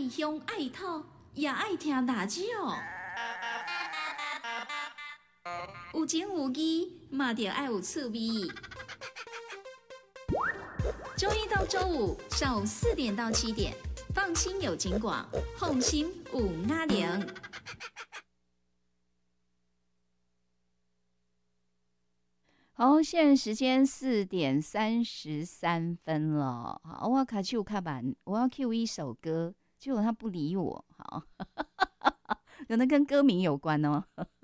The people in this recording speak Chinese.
爱乡爱土，也爱听大酒。有情有义，嘛着爱有趣味。周一到周五上午4点到7点，放心有景广，放心有阿玲。 好，现在时间4点33分了。好，我卡丘卡板，我要 Q 一首歌，结果他不理我。好，可能跟歌名有关哦。